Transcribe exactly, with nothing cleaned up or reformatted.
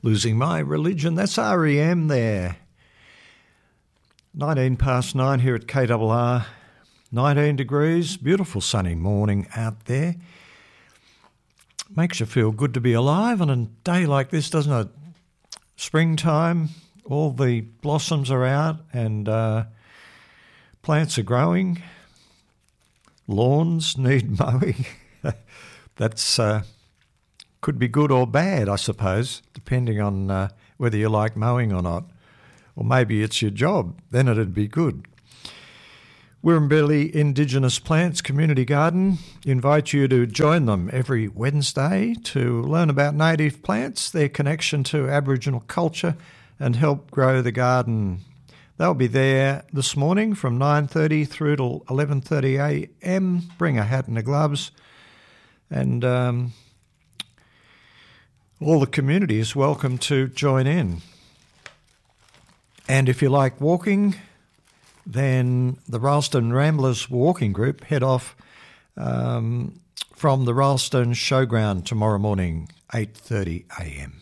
Losing My Religion. That's R E M there. nineteen past nine here at K R R. nineteen degrees, beautiful sunny morning out there. Makes you feel good to be alive on a day like this, doesn't it? Springtime, all the blossoms are out and uh, plants are growing. Lawns need mowing. That's uh, could be good or bad, I suppose, depending on uh, whether you like mowing or not. Or maybe it's your job, then it'd be good. Wirrumbirly Indigenous Plants Community Garden invite you to join them every Wednesday to learn about native plants, their connection to Aboriginal culture, and help grow the garden. They'll be there this morning from nine thirty through till eleven thirty a m. Bring a hat and a gloves. And um, all the community is welcome to join in. And if you like walking, then the Ralston Ramblers Walking Group head off um, from the Ralston Showground tomorrow morning, eight thirty a m.